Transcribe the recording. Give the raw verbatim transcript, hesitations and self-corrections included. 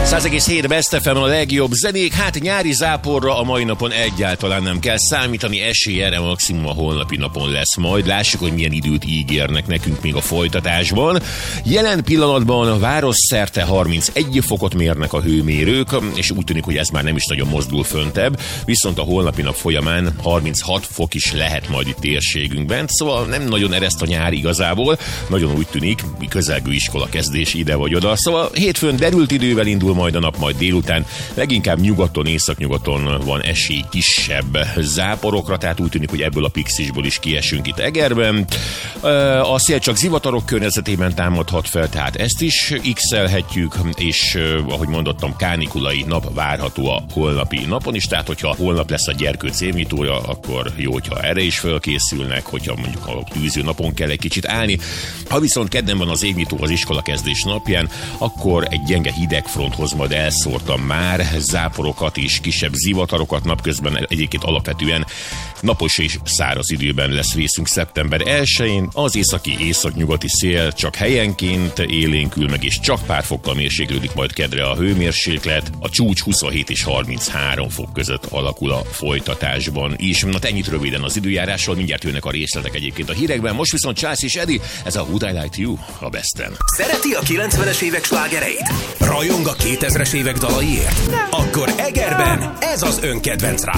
száz egész hét Best ef em a legjobb zenék. Hát nyári záporra a mai napon egyáltalán nem kell számítani, esély erre maximum a holnapi napon lesz majd. Lássuk, hogy milyen időt ígérnek nekünk még a folytatásban. Jelen pillanatban a városszerte harmincegy fokot mérnek a hőmérők, és úgy tűnik, hogy ez már nem is nagyon mozdul föntebb, viszont a holnapi nap folyamán harminchat fok is lehet majd itt térségünkben, szóval nem nagyon ereszt a nyár igazából, nagyon úgy tűnik, mi közelgő iskola kezdés ide vagy oda, szóval hétfőn derült idővel indul majd a nap, majd délután leginkább nyugaton, északnyugaton van esély kisebb záporokra, tehát úgy tűnik, hogy ebből a pixisból is kiesünk itt Egerben. A szél csak zivatarok környezetében támadhat fel, tehát ezt is x-elhetjük, és ahogy mondottam, kánikulai nap várható a holnapi napon is, tehát hogyha holnap lesz a Gyerkőc évnyitója, akkor jó, hogyha erre is felkészülnek, hogyha mondjuk a tűző napon kell egy kicsit állni. Ha viszont kedden van az évnyitó az iskola kezdés napján, akkor egy gyenge hidegfronthoz majd elszórtam már záporokat és kisebb zivatarokat, napközben egyébként alapvetően napos és száraz időben lesz részünk szeptember elsején. Az északi északnyugati szél csak helyenként élénkül meg, és csak pár fokkal mérséklődik majd kedre a hőmérséklet. A csúcs huszonhét és harminchárom fok között alakul a folytatásban is. Na, ennyit röviden az időjárásról, mindjárt jönnek a részletek egyébként a hírekben. Most viszont Charles és Eddie, ez a Would I Lie to You a Besten. Szereti a kilencvenes évek slágereit? Rajong a kétezres évek dalaiért? Akkor Egerben ez az önkedvenc rá.